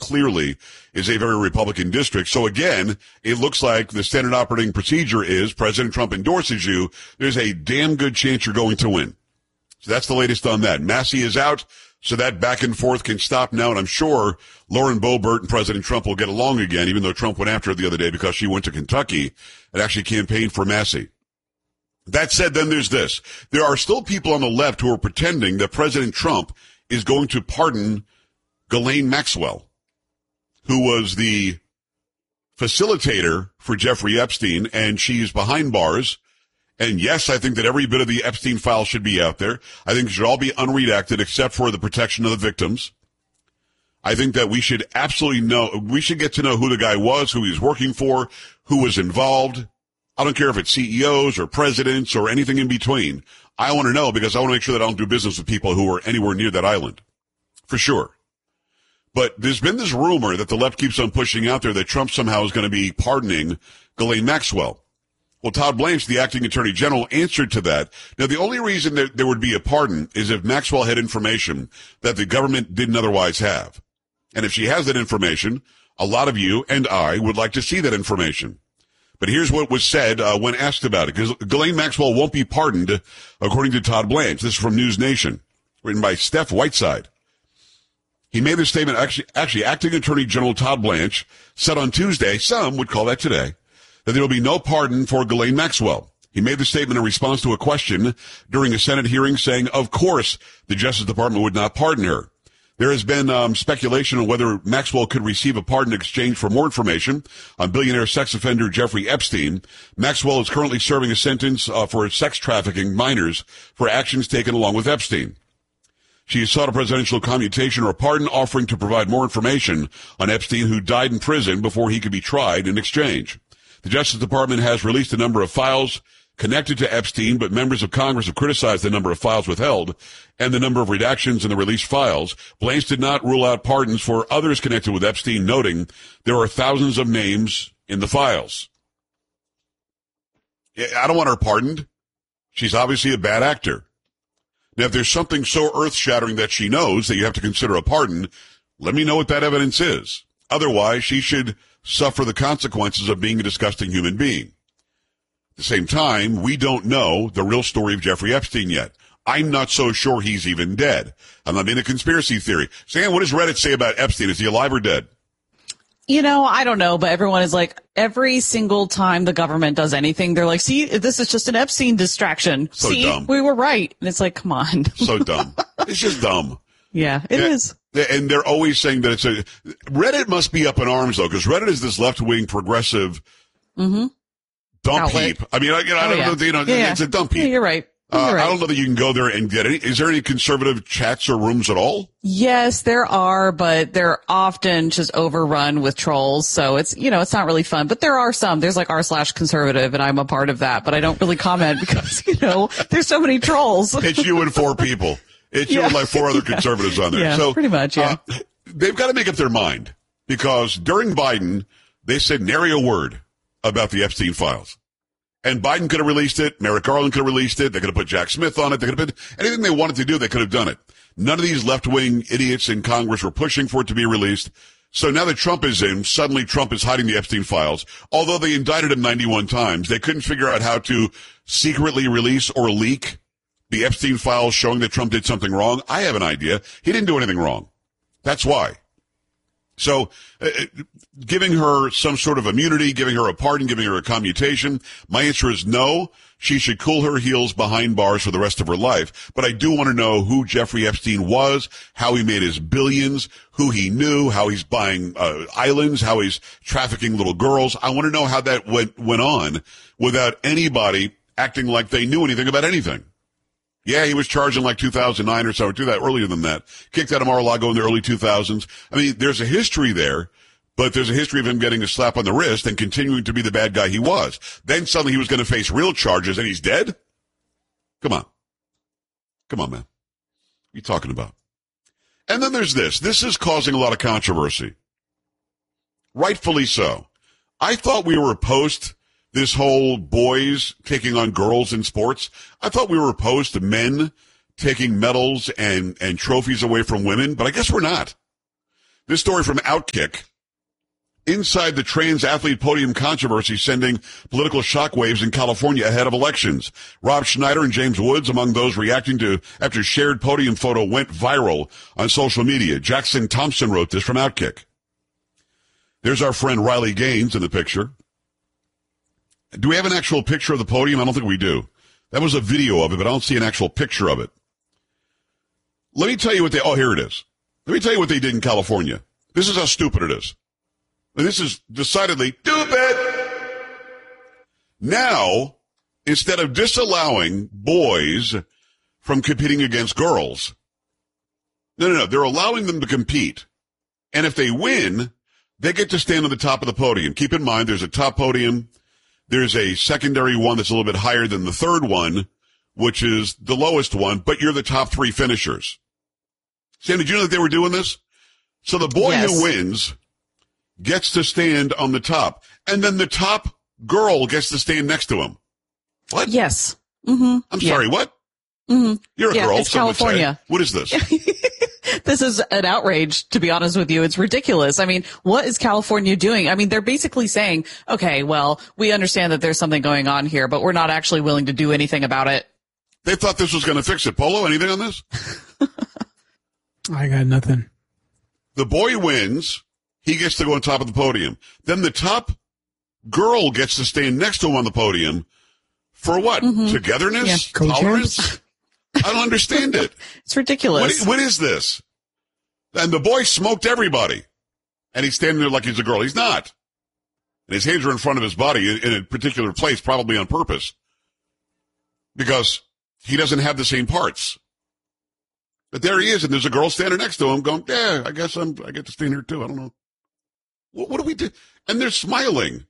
clearly is a very Republican district. So again, it looks like the standard operating procedure is President Trump endorses you. There's a damn good chance you're going to win. So that's the latest on that. Massey is out, so that back and forth can stop now, and I'm sure Lauren Boebert and President Trump will get along again, even though Trump went after her the other day because she went to Kentucky and actually campaigned for Massey. That said, then there's this. There are still people on the left who are pretending that President Trump is going to pardon Ghislaine Maxwell, who was the facilitator for Jeffrey Epstein, and she's behind bars. And yes, I think that every bit of the Epstein file should be out there. I think it should all be unredacted except for the protection of the victims. I think that we should we should get to know who the guy was, who he was working for, who was involved. I don't care if it's CEOs or presidents or anything in between. I want to know because I want to make sure that I don't do business with people who are anywhere near that island. For sure. But there's been this rumor that the left keeps on pushing out there that Trump somehow is going to be pardoning Ghislaine Maxwell. Well, Todd Blanche, the acting attorney general, answered to that. Now, the only reason that there would be a pardon is if Maxwell had information that the government didn't otherwise have. And if she has that information, a lot of you and I would like to see that information. But here's what was said when asked about it. Because Ghislaine Maxwell won't be pardoned, according to Todd Blanche. This is from News Nation, written by Steph Whiteside. He made this statement, actually, acting attorney general Todd Blanche said on Tuesday, some would call that today, that there will be no pardon for Ghislaine Maxwell. He made the statement in response to a question during a Senate hearing saying, of course, the Justice Department would not pardon her. There has been speculation on whether Maxwell could receive a pardon in exchange for more information on billionaire sex offender Jeffrey Epstein. Maxwell is currently serving a sentence for sex trafficking minors for actions taken along with Epstein. She has sought a presidential commutation or a pardon offering to provide more information on Epstein, who died in prison before he could be tried in exchange. The Justice Department has released a number of files connected to Epstein, but members of Congress have criticized the number of files withheld and the number of redactions in the released files. Blanche did not rule out pardons for others connected with Epstein, noting there are thousands of names in the files. I don't want her pardoned. She's obviously a bad actor. Now, if there's something so earth-shattering that she knows that you have to consider a pardon, let me know what that evidence is. Otherwise, she should suffer the consequences of being a disgusting human being. At the same time, we don't know the real story of Jeffrey Epstein yet. I'm not so sure he's even dead. I'm not being a conspiracy theory. Sam, what does Reddit say about Epstein? Is he alive or dead? You know, I don't know, but everyone is like, every single time the government does anything, they're like, see, this is just an Epstein distraction. So see, dumb. We were right. And it's like, come on. So dumb. It's just dumb. Yeah, it is. And they're always saying that Reddit must be up in arms, though, because Reddit is this left-wing progressive dump outlet. heap. I mean, I don't know, it's a dump heap. Yeah, you're right. I don't know that you can go there and get any. Is there any conservative chats or rooms at all? Yes, there are, but they're often just overrun with trolls. So it's, it's not really fun, but there are some. There's like r/conservative, and I'm a part of that, but I don't really comment because, there's so many trolls. It's you and four people. It's you and like four other conservatives on there. Yeah, so pretty much, yeah. They've got to make up their mind because during Biden, they said nary a word about the Epstein files. And Biden could have released it. Merrick Garland could have released it. They could have put Jack Smith on it. They could have put anything they wanted to do. They could have done it. None of these left-wing idiots in Congress were pushing for it to be released. So now that Trump is in, suddenly Trump is hiding the Epstein files. Although they indicted him 91 times, they couldn't figure out how to secretly release or leak the Epstein files showing that Trump did something wrong. I have an idea. He didn't do anything wrong. That's why. So giving her some sort of immunity, giving her a pardon, giving her a commutation, my answer is no. She should cool her heels behind bars for the rest of her life. But I do want to know who Jeffrey Epstein was, how he made his billions, who he knew, how he's buying islands, how he's trafficking little girls. I want to know how that went on without anybody acting like they knew anything about anything. Yeah, he was charged in like 2009 or so, or earlier than that. Kicked out of Mar-a-Lago in the early 2000s. I mean, there's a history there, but there's a history of him getting a slap on the wrist and continuing to be the bad guy he was. Then suddenly he was going to face real charges and he's dead? Come on. Come on, man. What are you talking about? And then there's this. This is causing a lot of controversy. Rightfully so. I thought we were post this whole boys taking on girls in sports. I thought we were opposed to men taking medals and trophies away from women, but I guess we're not. This story from Outkick. Inside the trans athlete podium controversy sending political shockwaves in California ahead of elections. Rob Schneider and James Woods among those reacting to after shared podium photo went viral on social media. Jackson Thompson wrote this from Outkick. There's our friend Riley Gaines in the picture. Do we have an actual picture of the podium? I don't think we do. That was a video of it, but I don't see an actual picture of it. Let me tell you what here it is. Let me tell you what they did in California. This is how stupid it is. And this is decidedly stupid. Now, instead of disallowing boys from competing against girls, no, they're allowing them to compete. And if they win, they get to stand on the top of the podium. Keep in mind, there's a top podium. There's a secondary one that's a little bit higher than the third one, which is the lowest one, but you're the top three finishers. Sam, did you know that they were doing this? So the boy who wins gets to stand on the top, and then the top girl gets to stand next to him. What? Yes. Mm-hmm. I'm sorry, what? Mm-hmm. You're a girl. It's California. What is this? This is an outrage, to be honest with you. It's ridiculous. I mean, what is California doing? I mean, they're basically saying, okay, well, we understand that there's something going on here, but we're not actually willing to do anything about it. They thought this was going to fix it. Polo, anything on this? I got nothing. The boy wins. He gets to go on top of the podium. Then the top girl gets to stand next to him on the podium for what? Mm-hmm. Togetherness? Yeah. Tolerance? I don't understand it. It's ridiculous. What is this? And the boy smoked everybody. And he's standing there like he's a girl. He's not. And his hands are in front of his body in a particular place, probably on purpose. Because he doesn't have the same parts. But there he is, and there's a girl standing next to him going, yeah, I guess I get to stand here too. I don't know. What do we do? And they're smiling.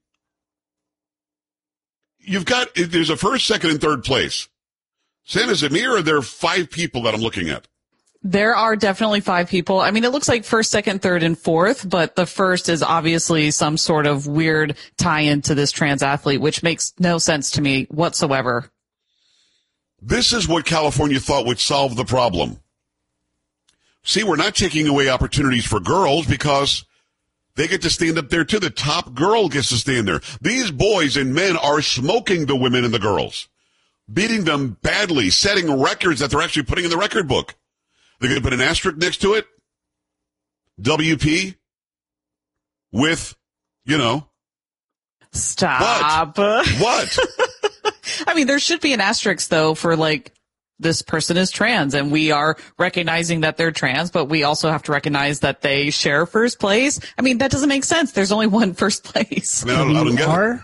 There's a first, second, and third place. Sam, is it me or are there 5 people that I'm looking at? There are definitely 5 people. I mean, it looks like first, second, third, and fourth, but the first is obviously some sort of weird tie-in to this trans athlete, which makes no sense to me whatsoever. This is what California thought would solve the problem. See, we're not taking away opportunities for girls because they get to stand up there too. The top girl gets to stand there. These boys and men are smoking the women and the girls, beating them badly, setting records that they're actually putting in the record book. They're going to put an asterisk next to it. WP with, Stop. What? I mean, there should be an asterisk, though, for, this person is trans, and we are recognizing that they're trans, but we also have to recognize that they share first place. I mean, that doesn't make sense. There's only one first place. I mean, I don't get it.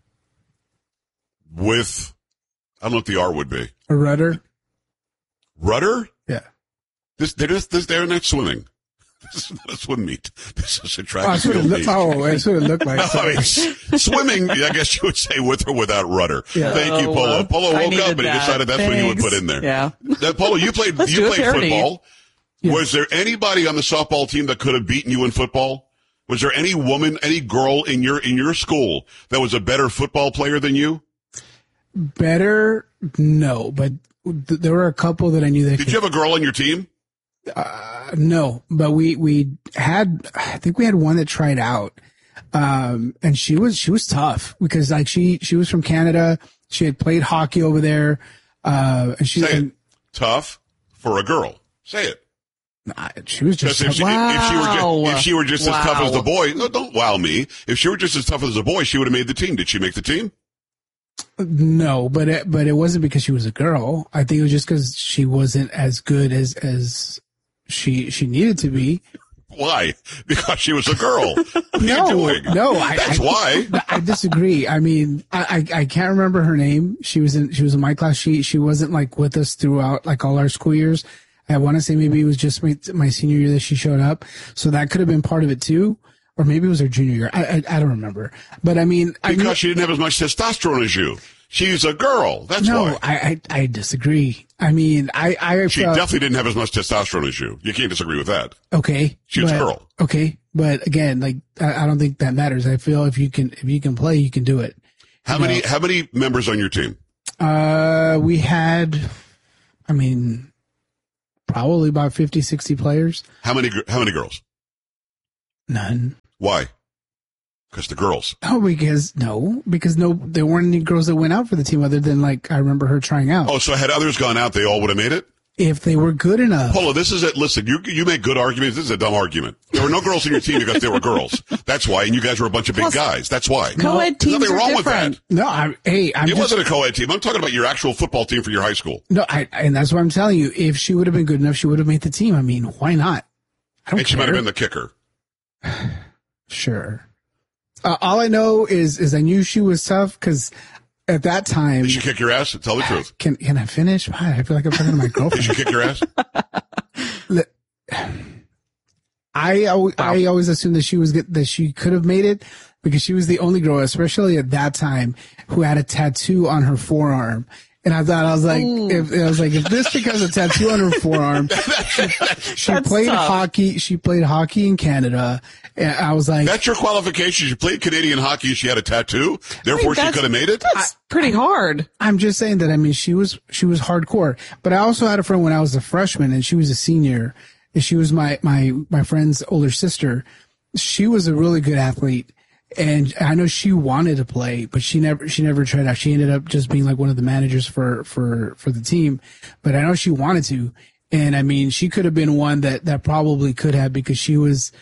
With, I don't know what the R would be. A rudder? Rudder? Yeah. They're not swimming. This is not a swim meet. This is a track and field meet. That's what it looked like. No, I mean, swimming, I guess you would say with or without rudder. Yeah. Thank you, Polo. Polo woke up and he decided that's what he would put in there. Yeah. Polo, you played football. Yeah. Was there anybody on the softball team that could have beaten you in football? Was there any woman, any girl in your school that was a better football player than you? Better? No, but there were a couple that I knew that Did you have a girl on your team? No, but we had, I think we had one that tried out. And she was tough because she was from Canada. She had played hockey over there. And she Say it. Tough for a girl. Say it. She was just if she were just as tough as the boy, no, don't wow me. If she were just as tough as the boy, she would have made the team. Did she make the team? No, but it wasn't because she was a girl. I think it was just because she wasn't as good as she needed to be. Why? Because she was a girl. What are you doing? No, that's why. I disagree. I mean, I can't remember her name. She was in my class. She wasn't with us throughout all our school years. I want to say maybe it was just my senior year that she showed up. So that could have been part of it too. Or maybe it was her junior year. I don't remember. But I mean, because she didn't have as much testosterone as you. She's a girl. That's why. No, I disagree. I mean, she definitely didn't have as much testosterone as you. You can't disagree with that. Okay. She was a girl. Okay. But again, I don't think that matters. I feel if you can play, you can do it. How many members on your team? We had, probably about 50, 60 players. How many girls? None. Why? Because the girls. Because there weren't any girls that went out for the team other than like I remember her trying out. Oh, so had others gone out, they all would have made it? If they were good enough. Polo, this is it. Listen, you make good arguments. This is a dumb argument. There were no girls in your team because they were girls. That's why. And you guys were a bunch of big guys. That's why. Co-ed teams There's nothing wrong different. with that. No, I'm It wasn't a co-ed team. I'm talking about your actual football team for your high school. No, and that's what I'm telling you. If she would have been good enough, she would have made the team. I mean, why not? I don't And she might have been the kicker. Sure. All I know is I knew she was tough because at that time. Did she kick your ass? Tell the truth. Can I finish? I feel like I'm talking to my girlfriend. Did she kick your ass? I always assumed that she was good, that she could have made it because she was the only girl, especially at that time, who had a tattoo on her forearm. And I was like, if this chick has a tattoo on her forearm, she played tough. hockey. She played hockey in Canada. And I was like, that's your qualification. She played Canadian hockey and she had a tattoo. Therefore, she could have made it. That's pretty hard. I'm just saying that. I mean, she was hardcore. But I also had a friend when I was a freshman and she was a senior. And she was my friend's older sister. She was a really good athlete. And I know she wanted to play, but she never tried out. She ended up just being like one of the managers for the team. But I know she wanted to. And I mean, she could have been one that probably could have because she was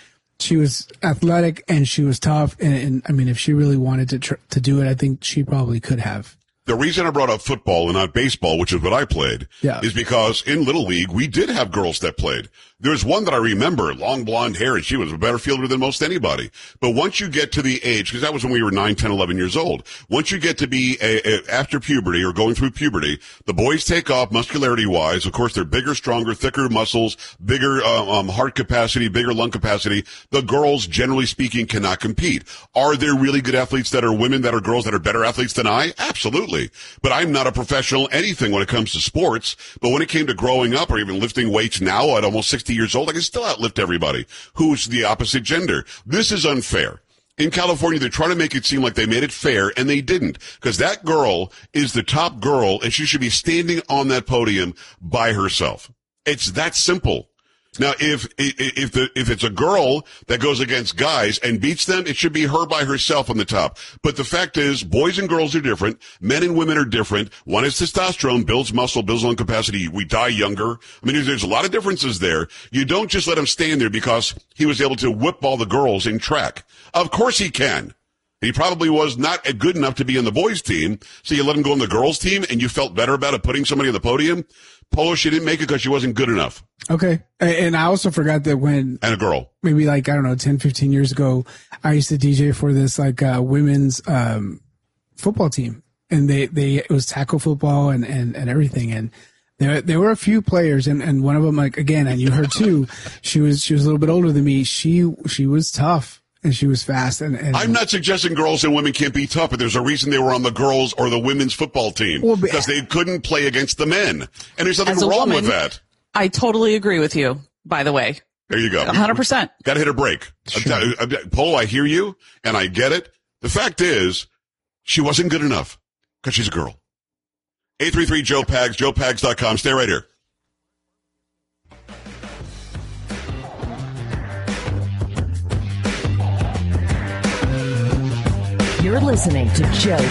athletic and she was tough. And I mean, if she really wanted to do it, I think she probably could have. The reason I brought up football and not baseball, which is what I played, is because in Little League, we did have girls that played. There's one that I remember, long blonde hair, and she was a better fielder than most anybody. But once you get to the age, because that was when we were 9, 10, 11 years old, once you get to be after puberty or going through puberty, the boys take off muscularity-wise. Of course, they're bigger, stronger, thicker muscles, bigger heart capacity, bigger lung capacity. The girls, generally speaking, cannot compete. Are there really good athletes that are women, that are girls, that are better athletes than I? Absolutely. But I'm not a professional anything when it comes to sports. But when it came to growing up or even lifting weights now at almost 60 years old, I can still outlift everybody who's the opposite gender. This is unfair. In California, they're trying to make it seem like they made it fair, and they didn't. Because that girl is the top girl, and she should be standing on that podium by herself. It's that simple. Now, if it's a girl that goes against guys and beats them, it should be her by herself on the top. But the fact is, boys and girls are different. Men and women are different. One is testosterone, builds muscle, builds lung capacity. We die younger. I mean, there's a lot of differences there. You don't just let him stand there because he was able to whip all the girls in track. Of course he can. He probably was not good enough to be in the boys' team, so you let him go on the girls' team, and you felt better about it putting somebody on the podium. Polo, she didn't make it because she wasn't good enough. Okay. And I also forgot that and a girl. Maybe like, I don't know, 10, 15 years ago, I used to DJ for this like women's football team. And it was tackle football and everything. And there were a few players and one of them, like, again, I knew her too. She was a little bit older than me. She was tough. And she was fast. And I'm not suggesting girls and women can't be tough, but there's a reason they were on the girls or the women's football team. Because they couldn't play against the men. And there's nothing wrong with that. I totally agree with you, by the way. There you go. 100%. Got to hit a break. Sure. Polo, I hear you, and I get it. The fact is, she wasn't good enough because she's a girl. 833-JOE-PAGS, joepags.com. Stay right here. You're listening to Joe